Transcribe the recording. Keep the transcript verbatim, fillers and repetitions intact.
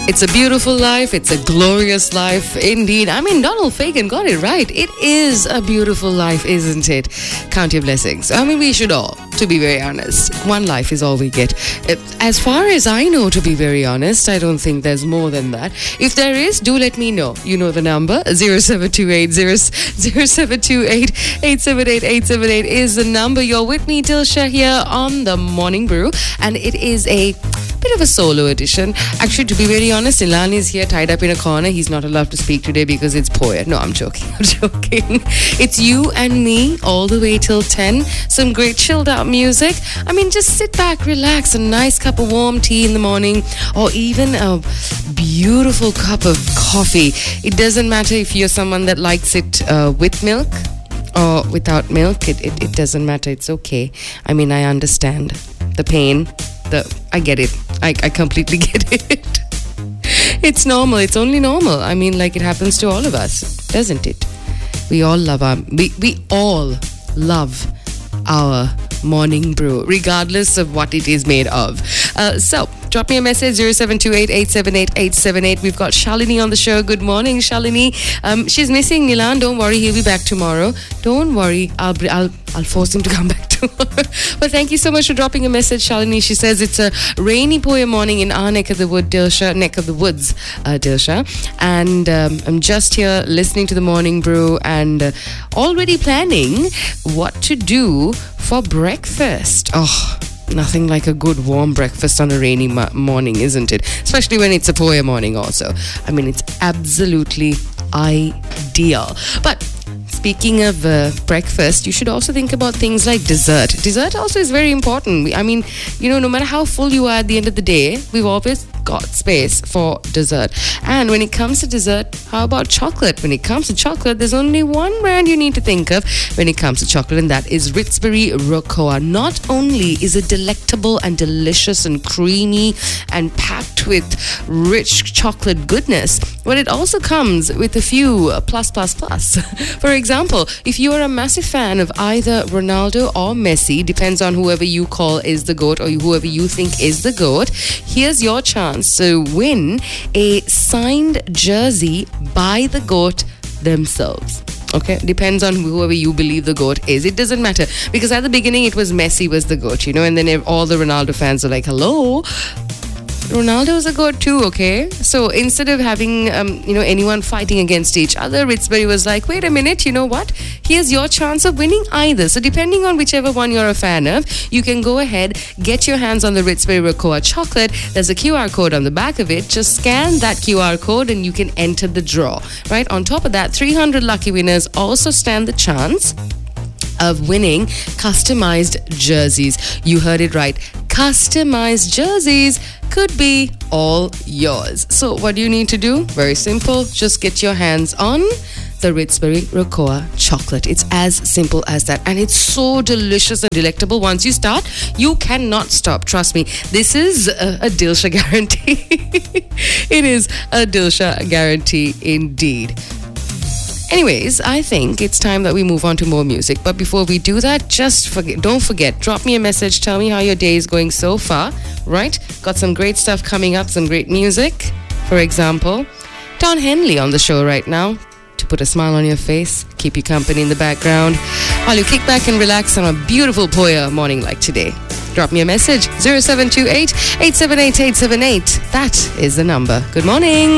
It's a beautiful life. It's a glorious life indeed. I mean, Donald Fagan got it right. It is a beautiful life, isn't it? Count your blessings. I mean, we should all, to be very honest. One life is all we get. As far as I know, to be very honest, I don't think there's more than that. If there is, do let me know. You know the number. zero seven two eight zero seven two eight eight seven eight eight seven eight is the number. You're with me, Dilsha, here on the Morning Brew. And it is a bit of a solo edition. Actually, to be very honest, Ilan is here tied up in a corner. He's not allowed to speak today because it's Poya. No, I'm joking. I'm joking. It's you and me all the way till ten. Some great chilled out music. I mean, just sit back, relax, a nice cup of warm tea in the morning, or even a beautiful cup of coffee. It doesn't matter if you're someone that likes it uh, with milk or without milk. It, it, it doesn't matter. It's okay. I mean, I understand the pain. The, I get it. I, I completely get it. It's normal. It's only normal. I mean, like, it happens to all of us, doesn't it? We all love our... We, we all love our morning brew, regardless of what it is made of. Uh, so, drop me a message, zero seven two eight eight seven eight eight seven eight. We've got Shalini on the show. Good morning, Shalini. Um, she's missing Nilan. Don't worry, he'll be back tomorrow. Don't worry, I'll I'll I'll force him to come back tomorrow. But thank you so much for dropping a message, Shalini. She says it's a rainy Poya morning in our neck of the wood, Dilsha, neck of the woods, uh, Dilsha. And um, I'm just here listening to the morning brew and uh, already planning what to do for breakfast. Oh, nothing like a good warm breakfast on a rainy ma- morning, isn't it? Especially when it's a Poya morning also. I mean, it's absolutely ideal. But speaking of uh, breakfast, you should also think about things like dessert. Dessert also is very important. I mean, you know, no matter how full you are at the end of the day, we've always got space for dessert. And when it comes to dessert, how about chocolate? When it comes to chocolate, there's only one brand you need to think of when it comes to chocolate, and that is Ritzbury Rocoa. Not only is it delectable and delicious and creamy and packed with rich chocolate goodness, but it also comes with a few plus plus plus. For example, if you are a massive fan of either Ronaldo or Messi, depends on whoever you call is the GOAT or whoever you think is the GOAT, here's your chance to win a signed jersey by the GOAT themselves. Okay, depends on whoever you believe the GOAT is. It doesn't matter, because at the beginning it was Messi was the GOAT, you know, and then all the Ronaldo fans are like, hello, Ronaldo's a GOAT too, okay? So instead of having, um, you know, anyone fighting against each other, Ritzbury was like, wait a minute, you know what? Here's your chance of winning either. So depending on whichever one you're a fan of, you can go ahead, get your hands on the Ritzbury Rocoa chocolate. There's a Q R code on the back of it. Just scan that Q R code and you can enter the draw, right? On top of that, three hundred lucky winners also stand the chance of winning customized jerseys. You heard it right. Customized jerseys could be all yours. So what do you need to do? Very simple. Just get your hands on the Ritzbury Rocoa chocolate. It's as simple as that. And it's so delicious and delectable. Once you start, you cannot stop. Trust me. This is a, a Dilsha guarantee. It is a Dilsha guarantee indeed. Anyways, I think it's time that we move on to more music. But before we do that, just forget, don't forget, drop me a message. Tell me how your day is going so far, right? Got some great stuff coming up, some great music. For example, Don Henley on the show right now to put a smile on your face, keep you company in the background while you kick back and relax on a beautiful Poya morning like today. Drop me a message, zero seven two eight eight seven eight eight seven eight. That is the number. Good morning.